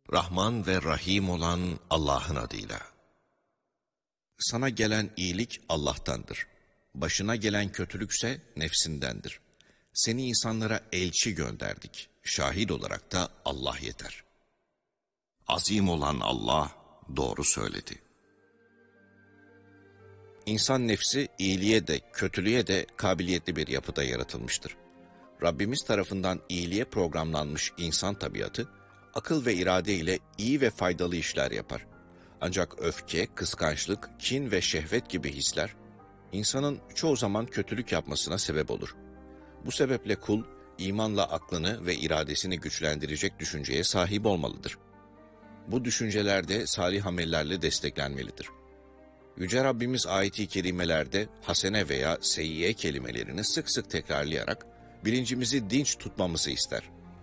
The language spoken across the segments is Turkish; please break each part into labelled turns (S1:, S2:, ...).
S1: Rahman ve Rahim olan Allah'ın adıyla. Sana gelen iyilik Allah'tandır. Başına gelen kötülükse nefsindendir. Seni insanlara elçi gönderdik. Şahit olarak da Allah yeter. Azim olan Allah doğru söyledi. İnsan nefsi iyiliğe de kötülüğe de kabiliyetli bir yapıda yaratılmıştır. Rabbimiz tarafından iyiliğe programlanmış insan tabiatı, akıl ve irade ile iyi ve faydalı işler yapar. Ancak öfke, kıskançlık, kin ve şehvet gibi hisler, insanın çoğu zaman kötülük yapmasına sebep olur. Bu sebeple kul, imanla aklını ve iradesini güçlendirecek düşünceye sahip olmalıdır. Bu düşünceler de salih amellerle desteklenmelidir. Yüce Rabbimiz ayet-i kerimelerde hasene veya seyyiye kelimelerini sık sık tekrarlayarak bilincimizi dinç tutmamızı ister.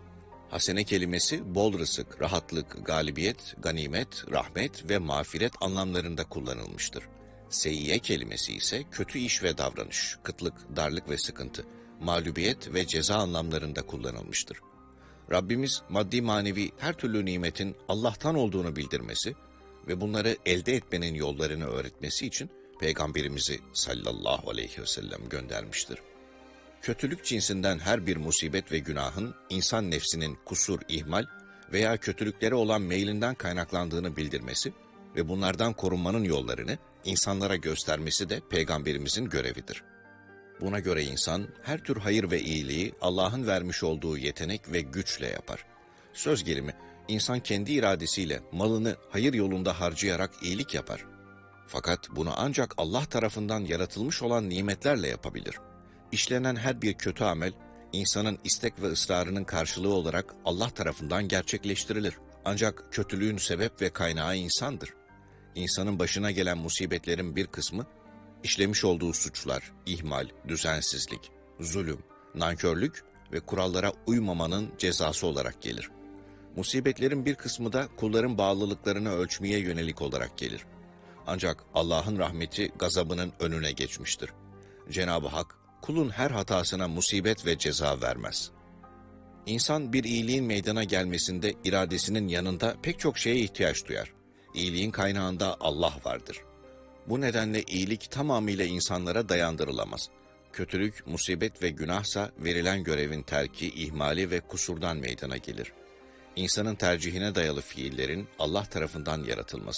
S1: Hasene kelimesi bol rızık, rahatlık, galibiyet, ganimet, rahmet ve mağfiret anlamlarında kullanılmıştır. Seyyiye kelimesi ise kötü iş ve davranış, kıtlık, darlık ve sıkıntı, mağlubiyet ve ceza anlamlarında kullanılmıştır. Rabbimiz maddi manevi her türlü nimetin Allah'tan olduğunu bildirmesi ve bunları elde etmenin yollarını öğretmesi için Peygamberimizi sallallahu aleyhi ve sellem göndermiştir. Kötülük cinsinden her bir musibet ve günahın insan nefsinin kusur, ihmal veya kötülüklere olan meylinden kaynaklandığını bildirmesi ve bunlardan korunmanın yollarını insanlara göstermesi de Peygamberimizin görevidir. Buna göre insan her tür hayır ve iyiliği Allah'ın vermiş olduğu yetenek ve güçle yapar. Söz gelimi, insan kendi iradesiyle malını hayır yolunda harcayarak iyilik yapar. Fakat bunu ancak Allah tarafından yaratılmış olan nimetlerle yapabilir. İşlenen her bir kötü amel, insanın istek ve ısrarının karşılığı olarak Allah tarafından gerçekleştirilir. Ancak kötülüğün sebep ve kaynağı insandır. İnsanın başına gelen musibetlerin bir kısmı, işlemiş olduğu suçlar, ihmal, düzensizlik, zulüm, nankörlük ve kurallara uymamanın cezası olarak gelir. Musibetlerin bir kısmı da kulların bağlılıklarını ölçmeye yönelik olarak gelir. Ancak Allah'ın rahmeti gazabının önüne geçmiştir. Cenab-ı Hak, kulun her hatasına musibet ve ceza vermez. İnsan bir iyiliğin meydana gelmesinde iradesinin yanında pek çok şeye ihtiyaç duyar. İyiliğin kaynağında Allah vardır. Bu nedenle iyilik tamamıyla insanlara dayandırılamaz. Kötülük, musibet ve günahsa verilen görevin terki, ihmali ve kusurdan meydana gelir. İnsanın tercihine dayalı fiillerin Allah tarafından yaratılması